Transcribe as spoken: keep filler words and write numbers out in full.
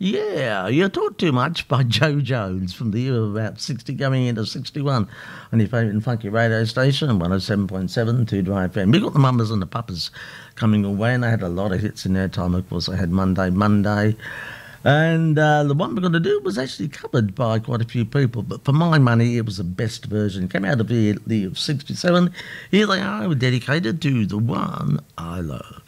Yeah, You Talk Too Much by Joe Jones from the year of about sixty going into sixty-one on your favourite funky radio station, one oh seven point seven, Two Drive F M. We got the Mamas and the Papas coming away, and they had a lot of hits in their time. Of course, they had Monday, Monday. And uh, the one we're going to do was actually covered by quite a few people, but for my money, it was the best version. It came out of the year of sixty-seven. Here they are, dedicated to the one I love.